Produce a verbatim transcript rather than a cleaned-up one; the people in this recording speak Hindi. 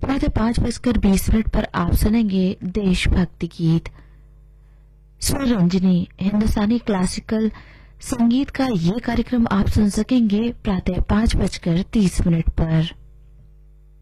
प्रातः पांच बजकर बीस मिनट पर आप सुनेंगे देशभक्ति गीत। स्वर रंजनी हिंदुस्तानी क्लासिकल संगीत का ये कार्यक्रम आप सुन सकेंगे प्रातः पांच बजकर तीस मिनट पर।